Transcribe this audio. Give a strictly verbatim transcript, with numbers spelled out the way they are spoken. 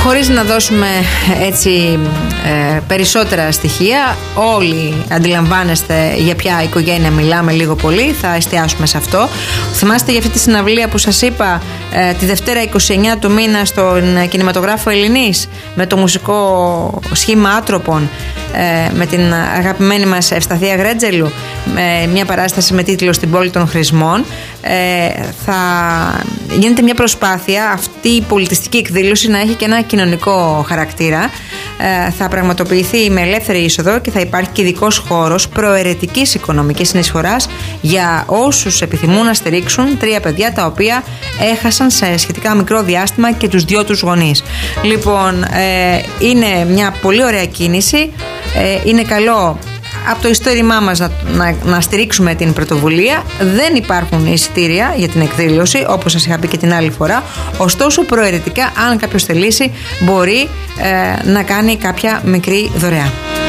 Χωρίς να δώσουμε έτσι ε, περισσότερα στοιχεία, όλοι αντιλαμβάνεστε για ποια οικογένεια μιλάμε λίγο πολύ, θα εστιάσουμε σε αυτό. Θυμάστε για αυτή τη συναυλία που σας είπα ε, τη Δευτέρα είκοσι εννέα του μήνα στον κινηματογράφο Ελληνής, με το μουσικό σχήμα Άτροπων, ε, με την αγαπημένη μας Ευσταθία Γρέτζελου, με μια παράσταση με τίτλο «Στην πόλη των χρησμών». Ε, θα γίνεται μια προσπάθεια αυτή η πολιτιστική εκδήλωση να έχει και ένα κοινωνικό χαρακτήρα. Ε, θα πραγματοποιηθεί με ελεύθερη είσοδο και θα υπάρχει και ειδικός χώρος προαιρετικής οικονομικής συνεισφοράς για όσους επιθυμούν να στηρίξουν τρία παιδιά τα οποία έχασαν σε σχετικά μικρό διάστημα και τους δυο τους γονείς. Λοιπόν, ε, είναι μια πολύ ωραία κίνηση. Ε, είναι καλό από το ιστόρημά μας να, να, να στηρίξουμε την πρωτοβουλία. Δεν υπάρχουν εισιτήρια για την εκδήλωση, όπως σας είχα πει και την άλλη φορά. Ωστόσο, προαιρετικά, αν κάποιος θελήσει, μπορεί ε, να κάνει κάποια μικρή δωρεά.